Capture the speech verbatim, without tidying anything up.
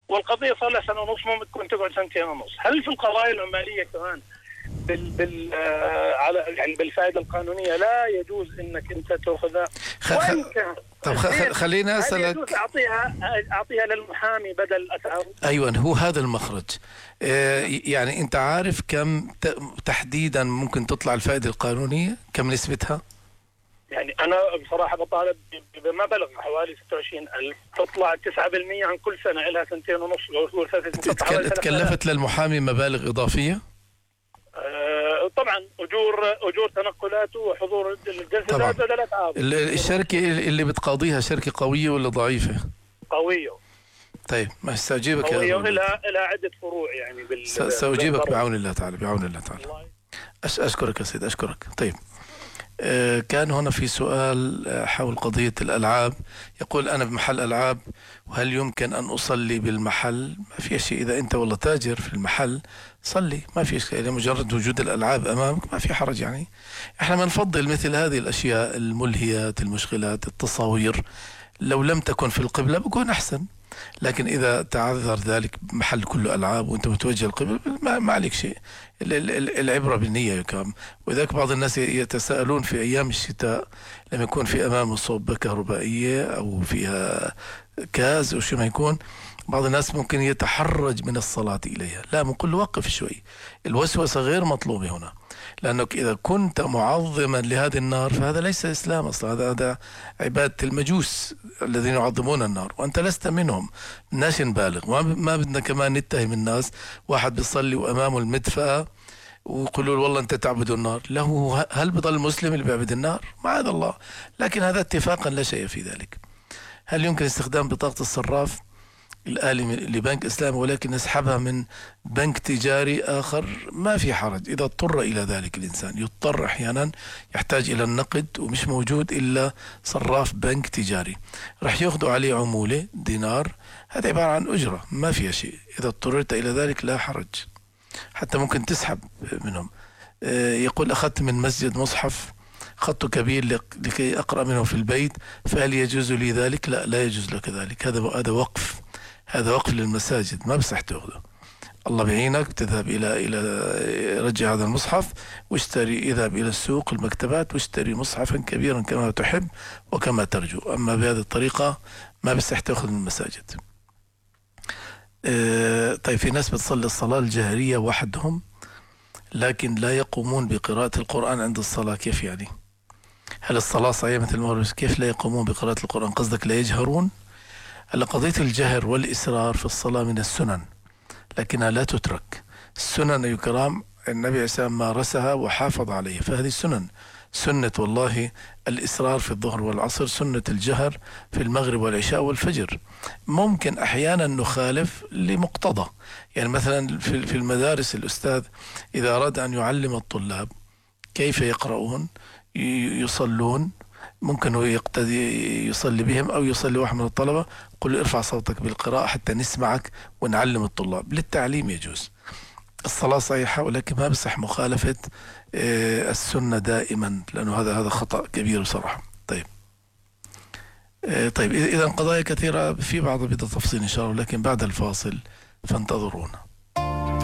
والقضيه صار لها سنه ونص، ممكن تقعد سنتين ونص. هل في القضايا العماليه كمان بال بال آه على يعني بالفائده القانونيه لا يجوز انك انت تاخذها؟ خ... خ... طب خ... خلينا اسالك، يجوز اعطيها اعطيها للمحامي بدل اسعار؟ ايوه هو هذا المخرج. آه يعني انت عارف كم ت... تحديدا ممكن تطلع الفائده القانونيه، كم نسبتها؟ يعني انا بصراحه بطالب بمبلغ حوالي ستة وعشرين ألف، تطلع تسعة بالمئة عن كل سنه، لها سنتين ونص. تكلفت للمحامي مبالغ اضافيه؟ آه طبعا اجور اجور تنقلاته وحضور الجلسه لا تعارض. الشركه اللي بتقاضيها شركه قويه ولا ضعيفه؟ قويه. طيب ما استجيبك قويه لها لها عده فروع يعني بال ساجيبك بعون الله تعالى، بعون الله تعالى. أش اشكرك يا سيدي، اشكرك. طيب آه كان هنا في سؤال حول قضيه الالعاب. يقول انا بمحل العاب، وهل يمكن ان اصلي بالمحل؟ ما في شيء، اذا انت والله تاجر في المحل صلي، ما في إشكال، مجرد وجود الألعاب أمامك ما في حرج. يعني إحنا بنفضل مثل هذه الأشياء الملهيات المشغلات التصاوير لو لم تكن في القبلة بكون أحسن، لكن إذا تعذر ذلك محل كله ألعاب وأنت متوجه القبلة ما, ما عليك شيء. العبرة بالنية يا كرام. وذلك بعض الناس يتساءلون في أيام الشتاء لما يكون في أمامه صوبة كهربائية أو فيها كاز أو شو ما يكون، بعض الناس ممكن يتحرج من الصلاة إليها. لا، بنقول له وقف شوي، الوسوسة غير مطلوبة هنا، لأنك إذا كنت معظما لهذه النار فهذا ليس إسلام أصلا، هذا هذا عبادة المجوس الذين يعظمون النار وأنت لست منهم. الناس نبالغ، ما بدنا كمان نتهم الناس. واحد بيصلي وأمامه المدفأة ويقولوا له والله أنت تعبد النار، له هل بضل المسلم اللي بيعبد النار؟ معاذ الله. لكن هذا اتفاقا لا شيء في ذلك. هل يمكن استخدام بطاقة الصراف الآلي لبنك إسلامي ولكن نسحبها من بنك تجاري آخر؟ ما في حرج إذا اضطر إلى ذلك. الإنسان يضطر أحيانا، يحتاج إلى النقد ومش موجود إلا صراف بنك تجاري، رح ياخذوا عليه عمولة دينار، هذا عبارة عن أجرة ما فيها شيء. إذا اضطررت إلى ذلك لا حرج، حتى ممكن تسحب منهم. يقول أخذت من مسجد مصحف خط كبير لكي أقرأ منه في البيت، فهل يجوز لي ذلك؟ لا، لا يجوز لك ذلك. هذا هذا وقف، هذا وقف للمساجد، ما بصح تاخذه. الله بعينك، تذهب إلى إلى رجع هذا المصحف واشتري، اذهب إلى السوق المكتبات واشتري مصحفا كبيرا كما تحب وكما ترجو. أما بهذه الطريقة ما بصح تاخذ من المساجد. اه طيب، في ناس بتصلي الصلاة الجهرية وحدهم لكن لا يقومون بقراءة القرآن عند الصلاة، كيف يعني؟ هل الصلاة صحيحة مثل المغرب؟ كيف لا يقومون بقراءة القرآن؟ قصدك لا يجهرون؟ هلا قضية الجهر والإسرار في الصلاة من السنن لكنها لا تترك. السنن يا كرام النبي عليه الصلاة والسلام مارسها وحافظ عليها، فهذه السنن. سنة والله الإسرار في الظهر والعصر، سنة الجهر في المغرب والعشاء والفجر. ممكن أحيانا نخالف لمقتضى، يعني مثلا في المدارس الأستاذ إذا أراد أن يعلم الطلاب كيف يقرؤون يصلون، ممكن هو يقتدي يصلي بهم أو يصلي واحد من الطلبة، قل ارفع صوتك بالقراءة حتى نسمعك ونعلم الطلاب. للتعليم يجوز، الصلاة صحيحة، ولكن ما بصح مخالفة السنة دائما، لأنه هذا هذا خطأ كبير بصراحة. طيب طيب إذا قضايا كثيرة في بعض بدها تفصيل إن شاء الله، لكن بعد الفاصل فانتظرونا.